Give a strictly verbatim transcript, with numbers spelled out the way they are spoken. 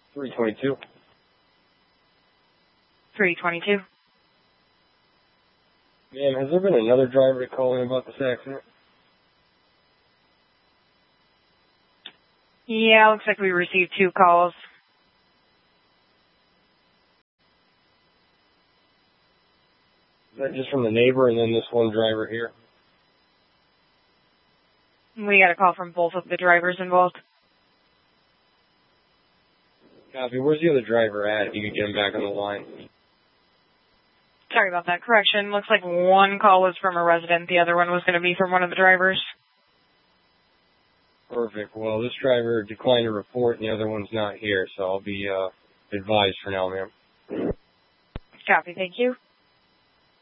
three twenty-two. three twenty-two. Ma'am, has there been another driver to call in about this accident? Yeah, looks like we received two calls. Is that just from the neighbor and then this one driver here? We got a call from both of the drivers involved. Copy. Where's the other driver at? If you could get him back on the line. Sorry about that. Correction. Looks like one call was from a resident. The other one was going to be from one of the drivers. Perfect. Well, this driver declined to report and the other one's not here, so I'll be uh, advised for now, ma'am. Copy. Thank you.